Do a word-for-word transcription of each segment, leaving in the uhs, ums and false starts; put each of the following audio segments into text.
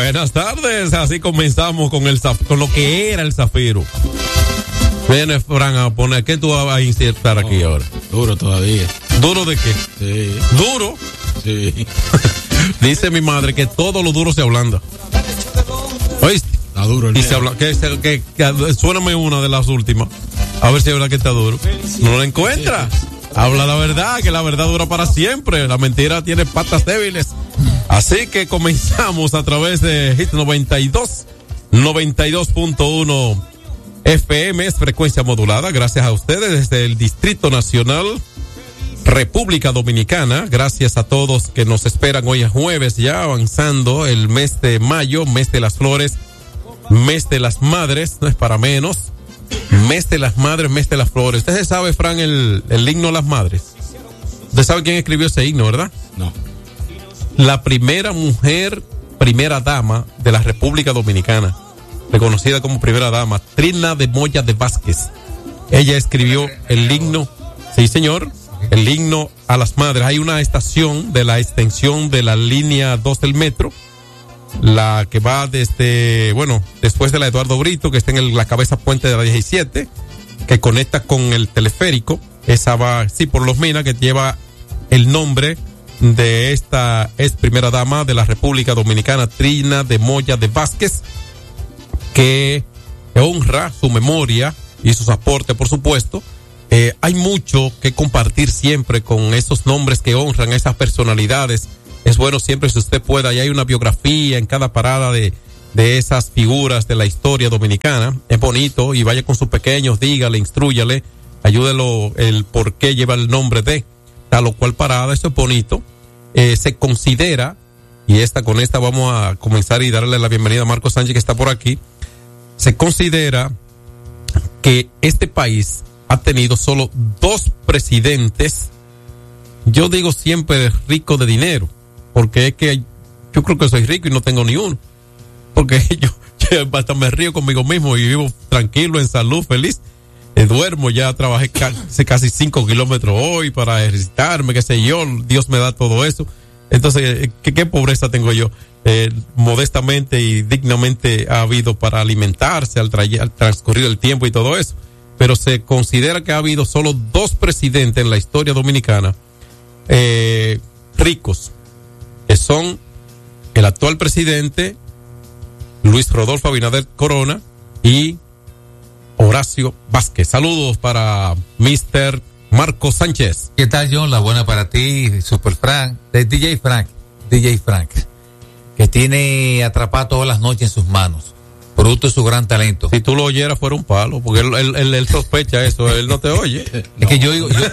Buenas tardes, así comenzamos con el con lo que era el Zafiro. Viene Fran a poner, ¿qué tú vas a insertar aquí oh, ahora? Duro todavía. ¿Duro de qué? Sí. ¿Duro? Sí. Dice mi madre que todo lo duro se ablanda. ¿Oíste? Está duro el y se habla, que, que, que suéname una de las últimas. A ver si es verdad que está duro. No lo encuentra. Habla la verdad, que la verdad dura para siempre. La mentira tiene patas débiles. Así que comenzamos a través de Hit noventa y dos, noventa y dos punto uno F M, es frecuencia modulada. Gracias a ustedes desde el Distrito Nacional, República Dominicana. Gracias a todos que nos esperan hoy es jueves, ya avanzando el mes de mayo, mes de las flores, mes de las madres, no es para menos. Mes de las madres, mes de las flores. Usted sabe, Fran, el, el himno a las madres. Usted sabe quién escribió ese himno, ¿verdad? No. La primera mujer, primera dama de la República Dominicana, reconocida como primera dama, Trina de Moya de Vázquez. Ella escribió el himno, sí señor, el himno a las madres. Hay una estación de la extensión de la línea dos del metro, la que va desde, bueno, después de la Eduardo Brito, que está en el, la cabeza puente de la diecisiete, que conecta con el teleférico. Esa va, sí, por Los Minas, que lleva el nombre de esta ex primera dama de la República Dominicana, Trina de Moya de Vázquez, que honra su memoria y sus aportes, por supuesto. Eh, hay mucho que compartir siempre con esos nombres que honran a esas personalidades. Es bueno siempre, si usted pueda, y hay una biografía en cada parada de, de esas figuras de la historia dominicana. Es bonito, y vaya con sus pequeños, dígale, instrúyale, ayúdelo el por qué lleva el nombre de tal o cual parada. Eso es bonito. Eh, se considera, y esta con esta vamos a comenzar y darle la bienvenida a Marco Sánchez, que está por aquí. Se considera que este país ha tenido solo dos presidentes, yo digo siempre rico de dinero, porque es que yo creo que soy rico y no tengo ni uno, porque yo, yo hasta me río conmigo mismo y vivo tranquilo, en salud, feliz. Eh, duermo, ya trabajé casi, casi cinco kilómetros hoy para ejercitarme, qué sé yo, Dios me da todo eso. Entonces, ¿qué, qué pobreza tengo yo? Eh, modestamente y dignamente ha habido para alimentarse al, tra- al transcurrir el tiempo y todo eso. Pero se considera que ha habido solo dos presidentes en la historia dominicana eh, ricos, que son el actual presidente Luis Rodolfo Abinader Corona y Horacio Vázquez. Saludos para mister Marco Sánchez. ¿Qué tal, John? La buena para ti, Super Frank, de D J Frank, D J Frank, que tiene atrapado todas las noches en sus manos, producto de su gran talento. Si tú lo oyeras fuera un palo, porque él, él, él, él sospecha eso, él no te oye. Es no. que yo digo, yo,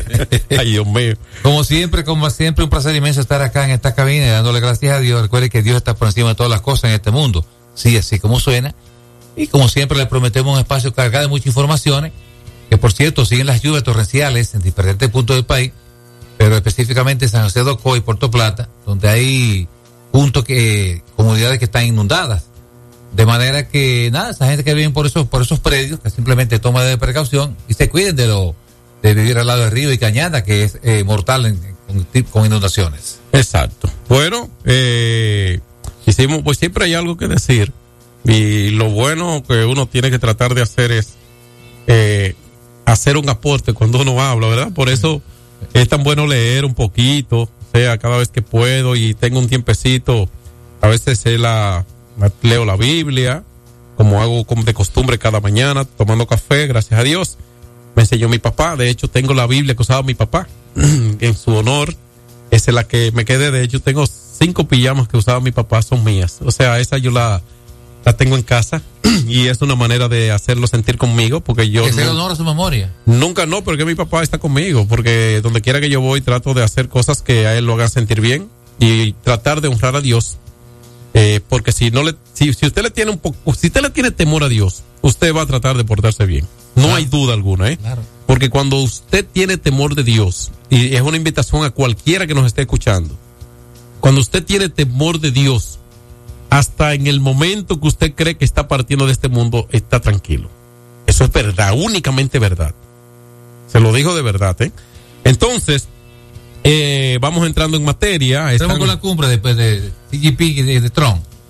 ay Dios mío. Como siempre, como siempre, un placer inmenso estar acá en esta cabina y dándole gracias a Dios. Recuerde que Dios está por encima de todas las cosas en este mundo. Sí, así como suena. Y como siempre, le prometemos un espacio cargado de muchas informaciones, que por cierto, siguen las lluvias torrenciales en diferentes puntos del país, pero específicamente en San José de Ocoa y Puerto Plata, donde hay puntos que, comunidades que están inundadas. De manera que, nada, esa gente que vive por esos, por esos predios, que simplemente toma de precaución y se cuiden de lo, de vivir al lado del río y cañada, que es eh, mortal en, con, con inundaciones. Exacto. Bueno, eh, hicimos, pues siempre hay algo que decir. Y lo bueno que uno tiene que tratar de hacer es eh, hacer un aporte cuando uno habla, ¿verdad? Por eso es tan bueno leer un poquito, o sea, cada vez que puedo y tengo un tiempecito, a veces sé la, leo la Biblia, como hago como de costumbre cada mañana, tomando café, gracias a Dios. Me enseñó mi papá, de hecho tengo la Biblia que usaba mi papá, en su honor, esa es la que me quedé. De hecho tengo cinco pijamas que usaba mi papá, son mías, o sea, esa yo la... la tengo en casa y es una manera de hacerlo sentir conmigo, porque yo que se no, honor a su memoria. Nunca no, porque mi papá está conmigo, porque donde quiera que yo voy trato de hacer cosas que a él lo hagan sentir bien y tratar de honrar a Dios, eh, porque si no le, si, si usted le tiene un poco, si usted le tiene temor a Dios, usted va a tratar de portarse bien. No claro. hay duda alguna, ¿eh? Claro. Porque cuando usted tiene temor de Dios, y es una invitación a cualquiera que nos esté escuchando, cuando usted tiene temor de Dios, hasta en el momento que usted cree que está partiendo de este mundo, está tranquilo. Eso es verdad, únicamente verdad. Se lo digo de verdad, ¿eh? Entonces, eh, vamos entrando en materia. Estamos con la cumbre después de C G P y de, de Trump.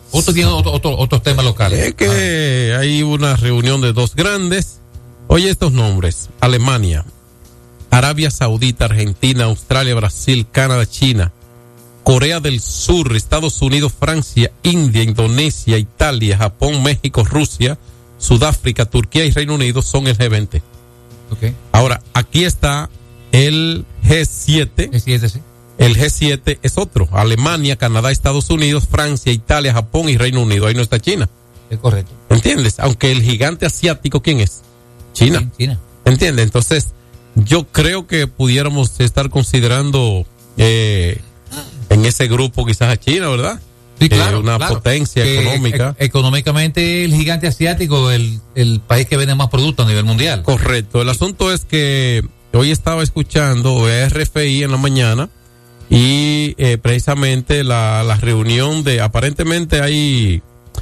Otro tiene otro, otro, otros temas locales. Es que ah. hay una reunión de dos grandes. Oye estos nombres: Alemania, Arabia Saudita, Argentina, Australia, Brasil, Canadá, China, Corea del Sur, Estados Unidos, Francia, India, Indonesia, Italia, Japón, México, Rusia, Sudáfrica, Turquía y Reino Unido son el G veinte. Okay. Ahora, aquí está el G siete. G siete, sí. El G siete es otro: Alemania, Canadá, Estados Unidos, Francia, Italia, Japón y Reino Unido. Ahí no está China. Es correcto. ¿Entiendes? Aunque el gigante asiático, ¿quién es? China. Sí, China. ¿Entiendes? Entonces, yo creo que pudiéramos estar considerando eh, en ese grupo quizás a China, ¿verdad? Sí, claro. Eh, una claro. potencia que económica. E- económicamente, el gigante asiático, el, el país que vende más productos a nivel mundial. Correcto. El asunto es que hoy estaba escuchando R F I en la mañana y eh, precisamente la, la reunión de, aparentemente hay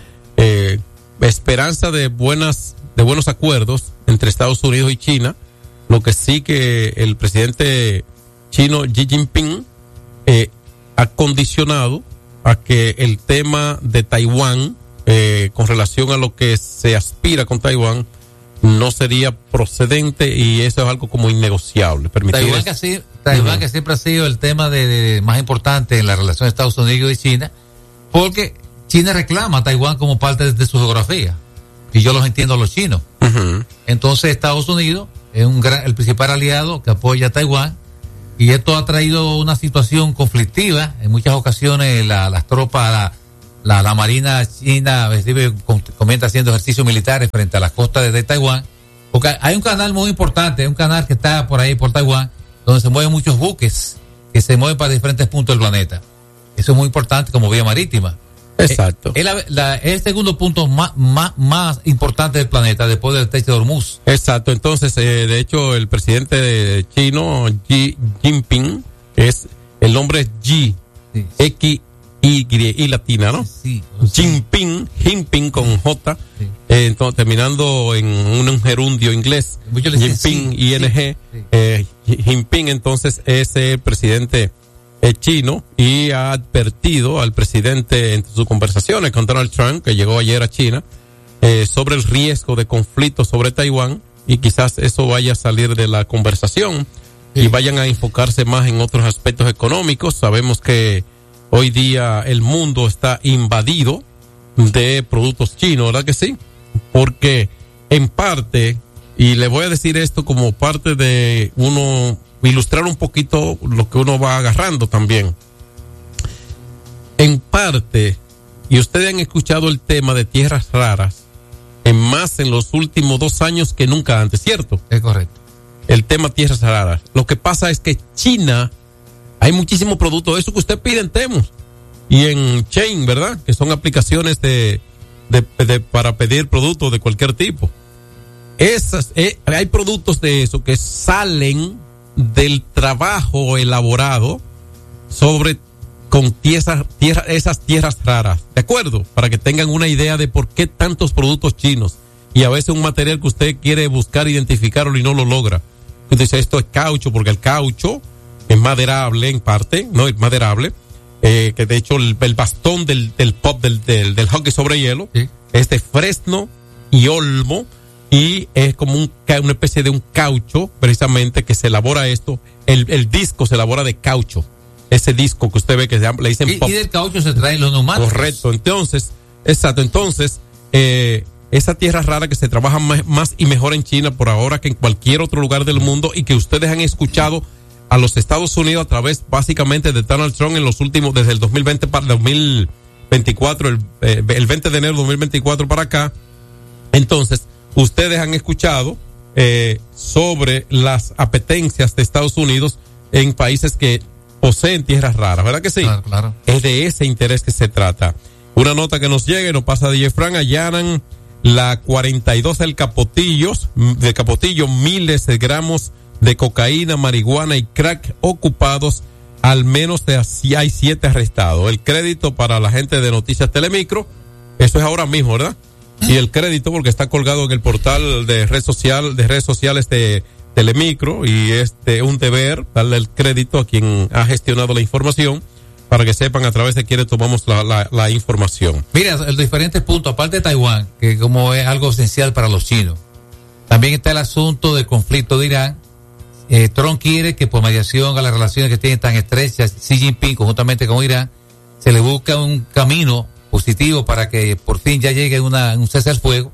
eh, esperanza de buenas, de buenos acuerdos entre Estados Unidos y China. Lo que sí que el presidente chino Xi Jinping eh, ha condicionado a que el tema de Taiwán, eh, con relación a lo que se aspira con Taiwán, no sería procedente, y eso es algo como innegociable. Taiwán, que, así, Taiwán uh-huh. que siempre ha sido el tema de, de más importante en la relación de Estados Unidos y China, porque China reclama a Taiwán como parte de, de su geografía, y yo los entiendo a los chinos. Uh-huh. Entonces Estados Unidos es un gran, el principal aliado que apoya a Taiwán, y esto ha traído una situación conflictiva. En muchas ocasiones la, las tropas, la, la, la Marina China comienza haciendo ejercicios militares frente a las costas de, de Taiwán, porque hay un canal muy importante, un canal que está por ahí por Taiwán, donde se mueven muchos buques que se mueven para diferentes puntos del planeta. Eso es muy importante como vía marítima. Exacto. Es, la, la, es el segundo punto más, más, más importante del planeta después del Estrecho de Hormuz. Exacto. Entonces, eh, de hecho, el presidente chino, Xi Jinping, es, el nombre es Xi, sí. X, Y, y latina, ¿no? Sí. Jinping, Jinping con J, sí. eh, entonces, terminando en un, un gerundio inglés, Jinping, sí, I N G, sí. eh, Jinping, entonces, es el presidente chino, y ha advertido al presidente en sus conversaciones con Donald Trump, que llegó ayer a China, eh, sobre el riesgo de conflicto sobre Taiwán, y quizás eso vaya a salir de la conversación, sí. y vayan a enfocarse más en otros aspectos económicos. Sabemos que hoy día el mundo está invadido de productos chinos, ¿verdad que sí? Porque en parte, y le voy a decir esto como parte de uno ilustrar un poquito lo que uno va agarrando también. En parte, y ustedes han escuchado el tema de tierras raras, en más en los últimos dos años que nunca antes, ¿cierto? Es correcto. El tema tierras raras. Lo que pasa es que China, hay muchísimos productos, eso que usted pide en Temu y en Chain, ¿verdad? Que son aplicaciones de, de, de para pedir productos de cualquier tipo. Esas, eh, hay productos de eso que salen del trabajo elaborado sobre con tierras, tierra, esas tierras raras, ¿de acuerdo? Para que tengan una idea de por qué tantos productos chinos, y a veces un material que usted quiere buscar identificarlo y no lo logra. Usted dice, esto es caucho, porque el caucho es maderable en parte, no es maderable, eh, que de hecho el, el bastón del, del pop del, del, del hockey sobre hielo, ¿sí? Es de fresno y olmo, y es como un, una especie de un caucho, precisamente, que se elabora esto. El, el disco se elabora de caucho. Ese disco que usted ve que se llama, le dicen y, pop. Y del caucho se traen los neumáticos. Correcto. Entonces, exacto. Entonces, eh, esa tierra rara que se trabaja más, más y mejor en China por ahora que en cualquier otro lugar del mundo, y que ustedes han escuchado a los Estados Unidos a través, básicamente, de Donald Trump en los últimos, desde el dos mil veinte para el dos mil veinticuatro, el, eh, el veinte de enero de dos mil veinticuatro para acá. Entonces, ustedes han escuchado eh, sobre las apetencias de Estados Unidos en países que poseen tierras raras, ¿verdad que sí? Claro, claro. Es de ese interés que se trata. Una nota que nos llega y nos pasa de Jeffran: allanan la cuarenta y dos del Capotillos, de Capotillo, miles de gramos de cocaína, marihuana y crack ocupados, al menos de así hay siete arrestados. El crédito para la gente de Noticias Telemicro, eso es ahora mismo, ¿verdad? Y el crédito, porque está colgado en el portal de red social, de redes sociales de Telemicro, y es de un deber darle el crédito a quien ha gestionado la información. para que sepan a través de quienes tomamos la, la, la información. Mira, los diferentes puntos, aparte de Taiwán, que como es algo esencial para los chinos, también está el asunto del conflicto de Irán. Eh, Trump quiere que por mediación a las relaciones que tienen tan estrechas Xi Jinping conjuntamente con Irán, se le busca un camino positivo para que por fin ya llegue una, un cese al fuego.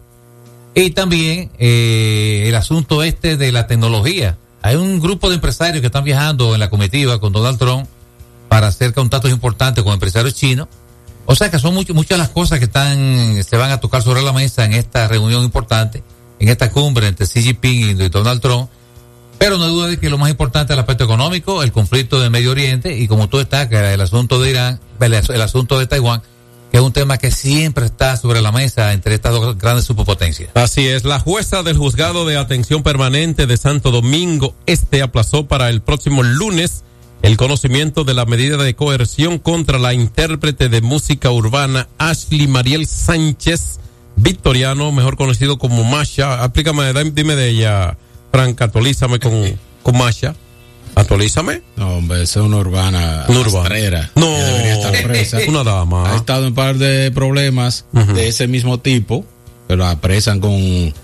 Y también eh, el asunto este de la tecnología. Hay un grupo de empresarios que están viajando en la comitiva con Donald Trump para hacer contactos importantes con empresarios chinos. O sea que son mucho, muchas las cosas que están se van a tocar sobre la mesa en esta reunión importante, en esta cumbre entre Xi Jinping y Donald Trump. Pero no hay duda de que lo más importante es el aspecto económico, el conflicto de Medio Oriente y como tú destacas, el asunto de Irán, el, el asunto de Taiwán, que es un tema que siempre está sobre la mesa entre estas dos grandes superpotencias. Así es, la jueza del Juzgado de Atención Permanente de Santo Domingo Este aplazó para el próximo lunes el conocimiento de la medida de coerción contra la intérprete de música urbana Ashley Mariel Sánchez Victoriano, mejor conocido como Masha. Explícame, dime de ella, Frank, actualízame con, con Masha. Actualízame. No, hombre, esa es una urbana una urbana. rastrera. No, que debería estar presa. Una dama. Ha estado en un par de problemas uh-huh. de ese mismo tipo, pero la apresan con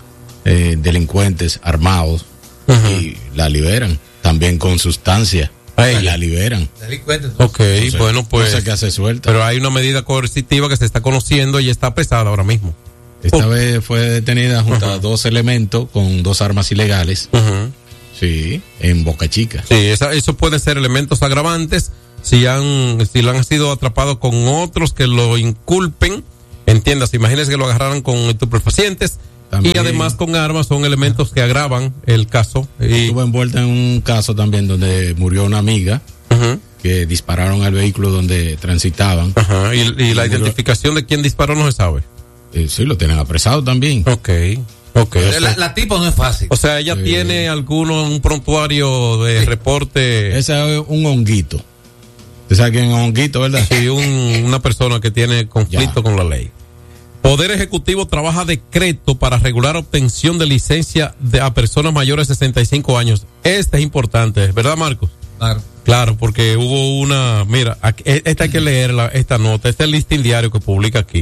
eh, delincuentes armados uh-huh. y la liberan. También con sustancia. Pues la liberan. Delincuentes. Ok, no sé, bueno, pues. No sé qué hace suelta. Pero hay una medida coercitiva que se está conociendo y está pesada ahora mismo. Esta uh. vez fue detenida junto uh-huh. a dos elementos con dos armas ilegales. Uh-huh. Sí, en Boca Chica. Sí, esa, eso puede ser elementos agravantes si han, si lo han sido atrapados con otros que lo inculpen. Entiendas, imagínense que lo agarraran con estupefacientes. También, y además con armas son elementos que agravan el caso. Y estuvo envuelta en un caso también donde murió una amiga uh-huh. que dispararon al vehículo donde transitaban. Uh-huh. Y, y, y la murió. Identificación de quién disparó no se sabe. Eh, sí, lo tienen apresado también. Ok. Okay, o sea, la, la tipo no es fácil. O sea, ella sí. tiene alguno, un prontuario de sí. reporte. Ese es un honguito. ¿Usted sabe quién es un honguito, verdad? Sí, un, una persona que tiene conflicto ya. con la ley. Poder Ejecutivo trabaja decreto para regular obtención de licencia de, a personas mayores de sesenta y cinco años. Este es importante, ¿verdad, Marcos? Claro. Claro, porque hubo una, mira, aquí, esta hay que leer la, esta nota, este es el listín diario que publica aquí.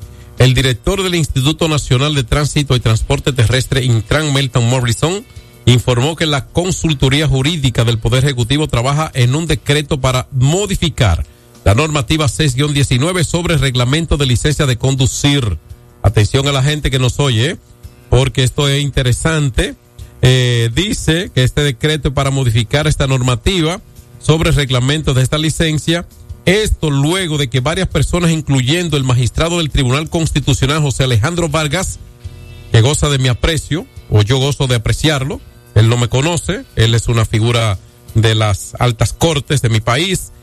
El director del Instituto Nacional de Tránsito y Transporte Terrestre, Intran, Melton Morrison, informó que la consultoría jurídica del Poder Ejecutivo trabaja en un decreto para modificar la normativa seis guión diecinueve sobre reglamento de licencia de conducir. Atención a la gente que nos oye, porque esto es interesante. Eh, dice que este decreto para modificar esta normativa sobre reglamento de esta licencia, esto luego de que varias personas, incluyendo el magistrado del Tribunal Constitucional, José Alejandro Vargas, que goza de mi aprecio, o yo gozo de apreciarlo, él no me conoce, él es una figura de las altas cortes de mi país,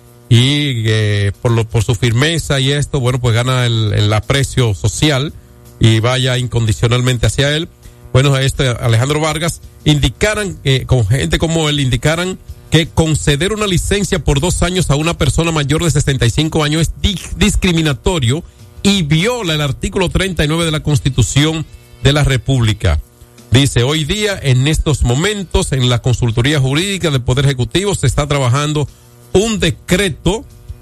y eh, por lo, por su firmeza y esto, bueno, pues gana el, el aprecio social y vaya incondicionalmente hacia él. Bueno, este Alejandro Vargas indicaran, eh, con gente como él, indicaran que conceder una licencia por dos años a una persona mayor de sesenta y cinco años es di- discriminatorio y viola el artículo treinta y nueve de la Constitución de la República. Dice, hoy día, en estos momentos, en la consultoría jurídica del Poder Ejecutivo se está trabajando un decreto,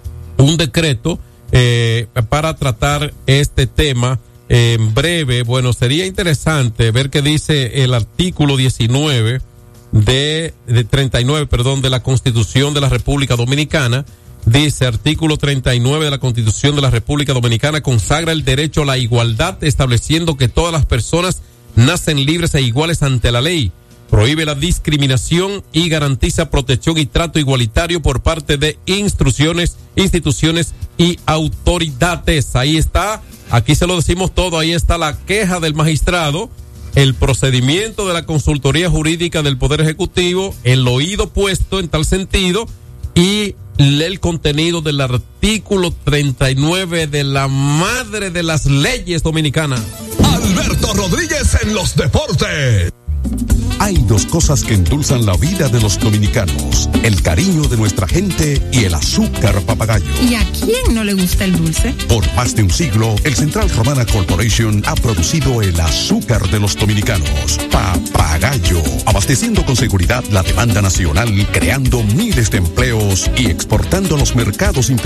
un decreto eh, para tratar este tema eh, en breve. Bueno, sería interesante ver qué dice el artículo diecinueve de, de treinta y nueve, perdón, de la Constitución de la República Dominicana. Dice, artículo treinta y nueve de la Constitución de la República Dominicana consagra el derecho a la igualdad, estableciendo que todas las personas nacen libres e iguales ante la ley. Prohíbe la discriminación y garantiza protección y trato igualitario por parte de instrucciones, instituciones y autoridades. Ahí está, aquí se lo decimos todo, ahí está la queja del magistrado, el procedimiento de la consultoría jurídica del Poder Ejecutivo, el oído puesto en tal sentido y el contenido del artículo treinta y nueve de la madre de las leyes dominicanas. Alberto Rodríguez en los deportes. Hay dos cosas que endulzan la vida de los dominicanos: el cariño de nuestra gente y el azúcar papagayo. ¿Y a quién no le gusta el dulce? Por más de un siglo, el Central Romana Corporation ha producido el azúcar de los dominicanos, Papagayo, abasteciendo con seguridad la demanda nacional, creando miles de empleos y exportando a los mercados internacionales.